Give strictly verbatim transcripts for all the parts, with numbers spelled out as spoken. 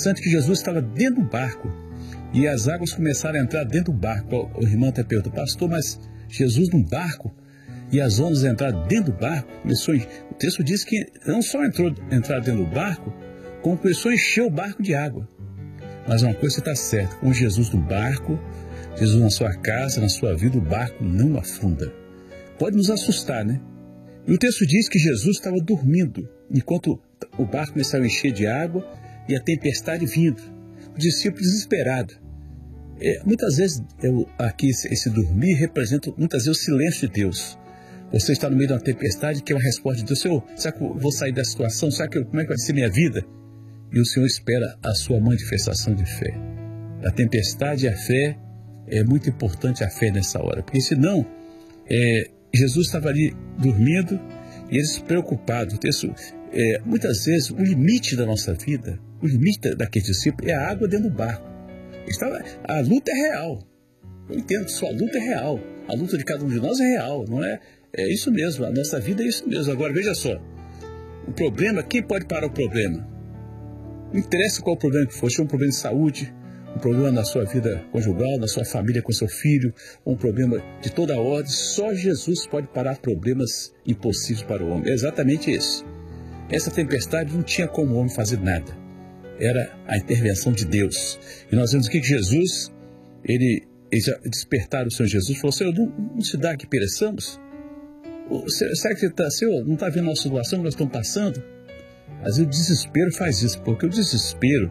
interessante que Jesus estava dentro do barco e as águas começaram a entrar dentro do barco. O irmão até perguntou, pastor, mas Jesus no barco e as ondas entraram dentro do barco? Começou, o texto diz que não só entrou entrar dentro do barco, como começou a encher o barco de água. Mas uma coisa está certa, com Jesus no barco, Jesus na sua casa, na sua vida, o barco não afunda. Pode nos assustar, né? E o texto diz que Jesus estava dormindo, enquanto o barco começava a encher de água e a tempestade vindo. O discípulo desesperado. É, muitas vezes, eu, aqui esse, esse dormir representa muitas vezes o silêncio de Deus. Você está no meio de uma tempestade que é uma resposta de Deus. Senhor, será que eu vou sair da situação? Será que eu, como é que vai ser minha vida? E o Senhor espera a sua manifestação de fé. A tempestade e a fé, é muito importante a fé nessa hora. Porque senão, é, Jesus estava ali dormindo e eles preocupados. O texto, é, muitas vezes, o limite da nossa vida, o limite daquele discípulo é a água dentro do barco. Estava, a luta é real. Eu entendo que sua luta é real. A luta de cada um de nós é real, não é? É isso mesmo, a nossa vida é isso mesmo. Agora, veja só, o problema, quem pode parar o problema? Não interessa qual o problema que for, se é um problema de saúde, um problema na sua vida conjugal, na sua família com seu filho, um problema de toda a ordem, só Jesus pode parar problemas impossíveis para o homem. É exatamente esse. Essa tempestade não tinha como o homem fazer nada. Era a intervenção de Deus. E nós vemos aqui que Jesus, ele, ele já despertaram o Senhor Jesus, falou, Senhor, não, não se dá que pereçamos? Será que você está, Senhor, não está vendo a nossa situação que nós estamos passando? Às vezes o desespero faz isso, porque o desespero,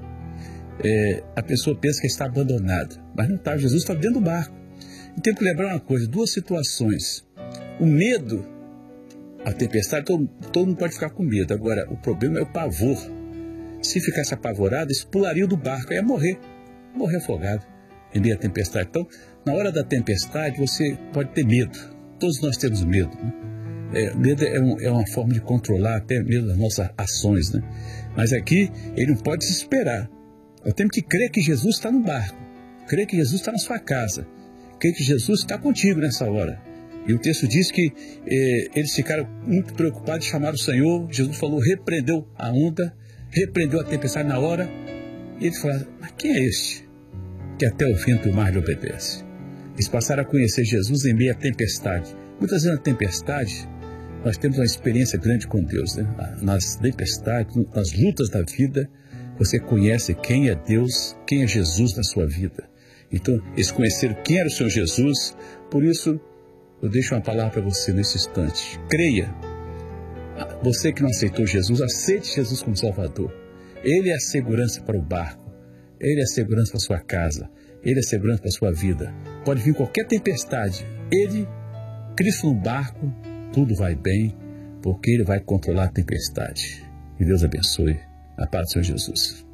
é, a pessoa pensa que está abandonada, mas não está, Jesus está dentro do barco. E tem que lembrar uma coisa, duas situações. O medo, a tempestade, todo, todo mundo pode ficar com medo. Agora, o problema é o pavor. Se ficasse apavorado, eles pulariam do barco, ia morrer, morrer afogado em meio à tempestade. Então, na hora da tempestade, você pode ter medo. Todos nós temos medo, né? É, medo é, um, é uma forma de controlar até mesmo as nossas ações, né? Mas aqui, ele não pode se esperar. Nós temos que crer que Jesus está no barco, crer que Jesus está na sua casa, crer que Jesus está contigo nessa hora. E o texto diz que eh, eles ficaram muito preocupados, chamaram o Senhor, Jesus falou, repreendeu a onda, repreendeu a tempestade na hora, e eles falaram, mas quem é este que até o vento e o mar lhe obedece? Eles passaram a conhecer Jesus em meio à tempestade. Muitas vezes na tempestade, nós temos uma experiência grande com Deus, né? Nas tempestades, nas lutas da vida, você conhece quem é Deus, quem é Jesus na sua vida. Então, eles conheceram quem era o Senhor Jesus, por isso, eu deixo uma palavra para você nesse instante. Creia. Você que não aceitou Jesus, aceite Jesus como Salvador. Ele é a segurança para o barco. Ele é a segurança para a sua casa. Ele é a segurança para a sua vida. Pode vir qualquer tempestade. Ele, Cristo no barco, tudo vai bem, porque Ele vai controlar a tempestade. Que Deus abençoe. A paz do Senhor Jesus.